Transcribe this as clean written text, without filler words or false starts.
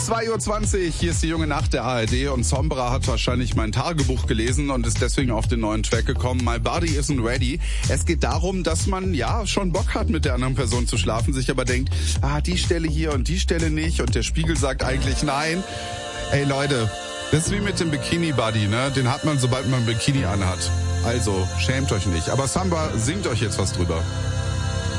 2:20 Uhr, hier ist die junge Nacht der ARD und Sombra hat wahrscheinlich mein Tagebuch gelesen und ist deswegen auf den neuen Track gekommen. My Body Isn't Ready. Es geht darum, dass man ja schon Bock hat, mit der anderen Person zu schlafen, sich aber denkt, die Stelle hier und die Stelle nicht und der Spiegel sagt eigentlich nein. Ey Leute, das ist wie mit dem Bikini-Buddy, ne? Den hat man, sobald man ein Bikini anhat. Also, schämt euch nicht. Aber Samba singt euch jetzt was drüber.